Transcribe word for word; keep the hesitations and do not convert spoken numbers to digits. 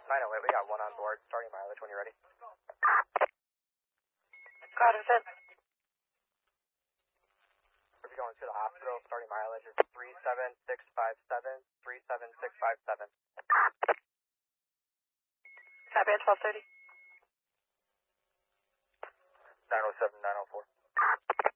nine oh eight, we got one on board. Starting mileage when you're ready. Got it, then. If you're going to the hospital, starting mileage is three seven six five seven, three seven six five seven. Copy at twelve thirty. nine oh seven, nine oh four.